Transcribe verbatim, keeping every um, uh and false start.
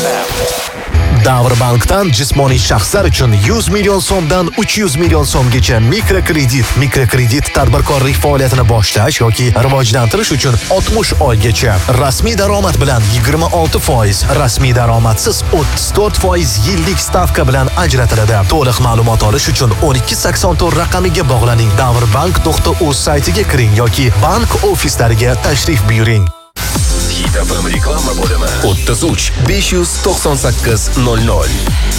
Davrbankdan jismoniy shaxslar uchun yuz million so'mdan uch yuz million so'mgacha mikrokredit, mikrokredit tadbirkorlik faoliyatini boshlash yoki rivojlantirish uchun oltmish oygacha, rasmiy daromad bilan yigirma olti foiz, rasmiy daromadsiz o'ttiz to'rt foiz yillik stavka bilan ajratiladi. To'liq ma'lumot olish uchun o'n ikki sakson to'rt raqamiga bog'laning. davrbank nuqta uz saytiga kiring yoki bank ofislariga tashrif buyuring. Hit F M reklama bo'limi o'ttiz uch besh yuz to'qson sakkiz nol nol.